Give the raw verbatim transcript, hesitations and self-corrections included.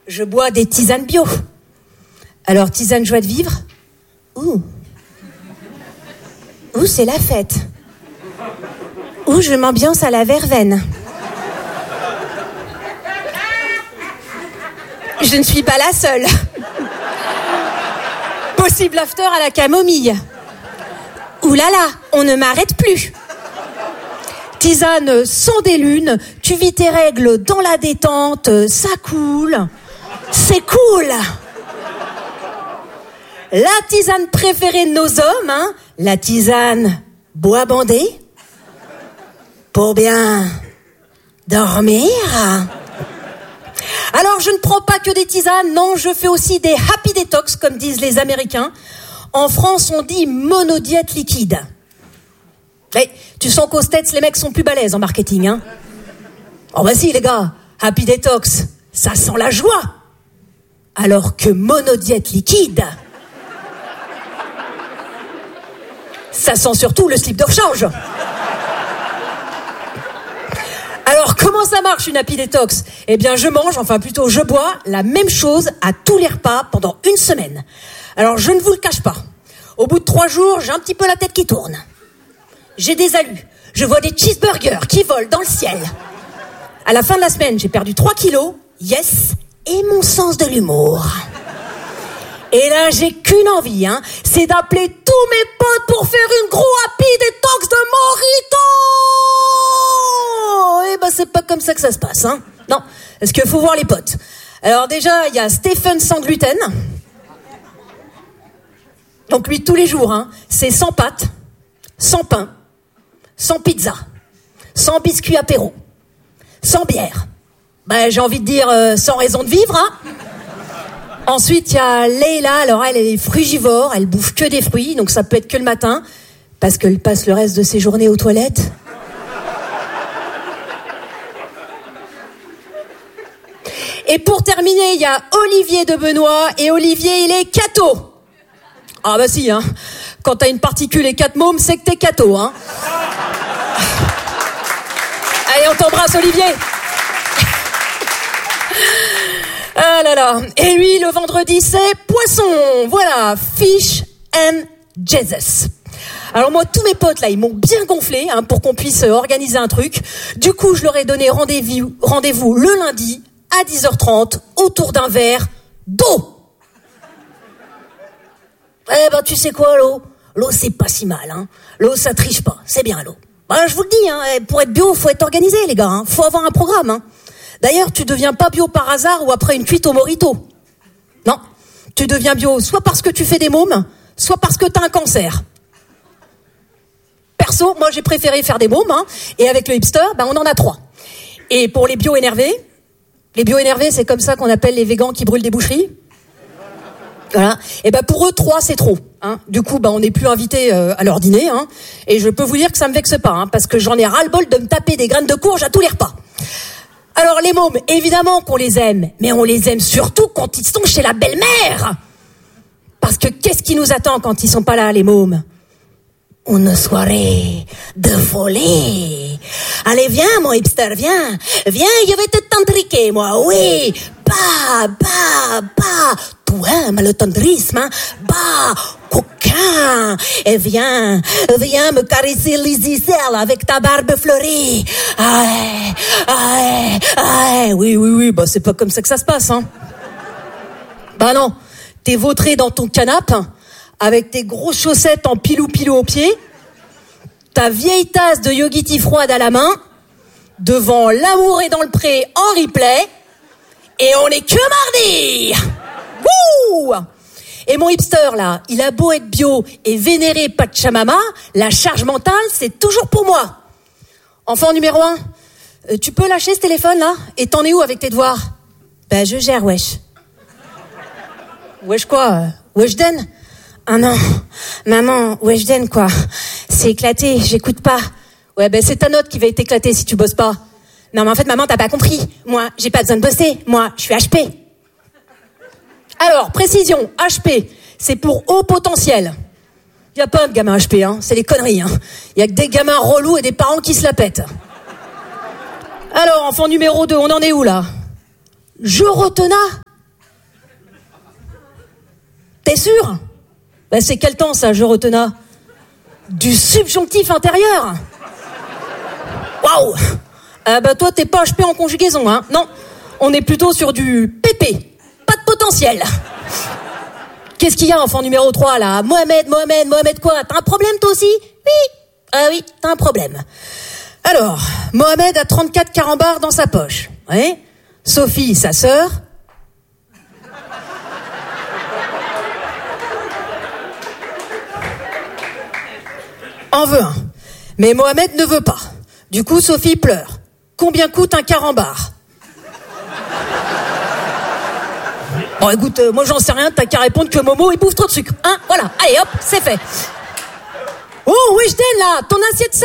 je bois des tisanes bio. Alors, tisane joie de vivre. Ouh. Ouh, c'est la fête. Ouh, je m'ambiance à la verveine. Je ne suis pas la seule. Possible after à la camomille. Ouh là là, on ne m'arrête plus. Tisane sans des lunes, tu vis tes règles dans la détente, ça coule. C'est cool. La tisane préférée de nos hommes, hein, la tisane bois bandé, pour bien dormir. Alors, je ne prends pas que des tisanes, non, je fais aussi des happy detox, comme disent les Américains. En France, on dit monodiète liquide. Mais tu sens qu'aux States, les mecs sont plus balèzes en marketing, hein. Oh bah si, les gars, happy detox, ça sent la joie. Alors que monodiète liquide, ça sent surtout le slip de rechange. Alors, comment ça marche une happy detox ? Eh bien, je mange, enfin plutôt je bois la même chose à tous les repas pendant une semaine. Alors, je ne vous le cache pas. Au bout de trois jours, j'ai un petit peu la tête qui tourne. J'ai des alus. Je vois des cheeseburgers qui volent dans le ciel. À la fin de la semaine, j'ai perdu trois kilos. Yes. Et mon sens de l'humour. Et là, j'ai qu'une envie, hein. C'est d'appeler tous mes potes pour faire une gros happy detox de Morito. Eh ben, c'est pas comme ça que ça se passe, hein. Non. Parce qu'il faut voir les potes. Alors déjà, il y a Stephen sans gluten. Donc lui, tous les jours, hein, c'est sans pâtes, sans pain, sans pizza, sans biscuit apéro, sans bière. Ben, j'ai envie de dire euh, sans raison de vivre, hein. Ensuite, il y a Leila. Alors elle, elle est frugivore, elle bouffe que des fruits, donc ça peut être que le matin, parce qu'elle passe le reste de ses journées aux toilettes. Et pour terminer, il y a Olivier de Benoît, et Olivier, il est catho. Ah bah si, hein. Quand t'as une particule et quatre mômes, c'est que t'es catho, hein. Allez, on t'embrasse, Olivier. Ah là là. Et lui, le vendredi, c'est poisson. Voilà, fish and Jesus. Alors moi, tous mes potes, là, ils m'ont bien gonflé, hein, pour qu'on puisse organiser un truc. Du coup, je leur ai donné rendez-vous, rendez-vous le lundi à dix heures trente autour d'un verre d'eau. Eh ben, tu sais quoi, l'eau ? L'eau, c'est pas si mal, hein. L'eau, ça triche pas. C'est bien, l'eau. Bah, je vous le dis, hein. Pour être bio, faut être organisé, les gars, hein. Faut avoir un programme, hein. D'ailleurs, tu deviens pas bio par hasard ou après une cuite au Morito. Non. Tu deviens bio soit parce que tu fais des mômes, soit parce que t'as un cancer. Perso, moi, j'ai préféré faire des mômes, hein. Et avec le hipster, ben, on en a trois. Et pour les bio énervés, les bio énervés, c'est comme ça qu'on appelle les végans qui brûlent des boucheries. Voilà. Et ben pour eux, trois, c'est trop. Hein. Du coup, ben on n'est plus invités euh, à leur dîner. Hein. Et je peux vous dire que ça me vexe pas, hein, parce que j'en ai ras-le-bol de me taper des graines de courge à tous les repas. Alors les mômes, évidemment qu'on les aime, mais on les aime surtout quand ils sont chez la belle-mère. Parce que qu'est-ce qui nous attend quand ils sont pas là, les mômes ? Une soirée de folie. Allez, viens, mon hipster, viens. Viens, je vais te tantriquer, moi, oui. Bah, bah, bah. Tu aimes le tendrisme, hein? Bah, coquin. Et viens, viens me caresser les aisselles avec ta barbe fleurie. Ah, ah, ah. Oui, oui, oui, bah c'est pas comme ça que ça se passe, hein. Bah non, t'es vautré dans ton canapé, avec tes grosses chaussettes en pilou-pilou aux pieds, ta vieille tasse de yogiti froide à la main, devant L'amour est dans le pré en replay, et on est que mardi. Wouh! Et mon hipster, là, il a beau être bio et vénérer Pachamama, la charge mentale, c'est toujours pour moi. Enfant numéro un, euh, tu peux lâcher ce téléphone, là? Et t'en es où avec tes devoirs? Ben, je gère, wesh. Wesh quoi? euh, Weshden? Ah non, maman, Weshden quoi. C'est éclaté, j'écoute pas. Ouais, ben c'est ta note qui va être éclatée si tu bosses pas. Non mais en fait maman, t'as pas compris. Moi, j'ai pas besoin de bosser. Moi, je suis H P. Alors, précision, H P, c'est pour haut potentiel. Y a pas de gamins H P, hein. C'est des conneries, hein. Y a que des gamins relous et des parents qui se la pètent. Alors, enfant numéro deux, on en est où là? Je retenais T'es sûr? Bah c'est quel temps ça, je retenais? Du subjonctif intérieur. Waouh. Ah bah toi t'es pas H P en conjugaison, hein. Non, on est plutôt sur du P P. Pas de potentiel. Qu'est-ce qu'il y a, enfant numéro trois, là? Mohamed, Mohamed, Mohamed quoi? T'as un problème, toi aussi? Oui. Ah oui, t'as un problème. Alors, Mohamed a trente-quatre carambars dans sa poche. Ouais. Sophie, sa sœur. En veut un. Mais Mohamed ne veut pas. Du coup, Sophie pleure. Combien coûte un carambar? Bon, écoute, euh, moi j'en sais rien, t'as qu'à répondre que Momo, il bouffe trop de sucre. Hein, voilà, allez hop, c'est fait. Oh, Weshden, là, ton assiette